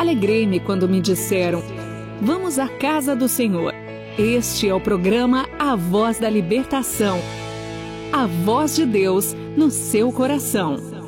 Alegrei-me quando me disseram: vamos à casa do Senhor. Este é o programa A Voz da Libertação. A voz de Deus no seu coração.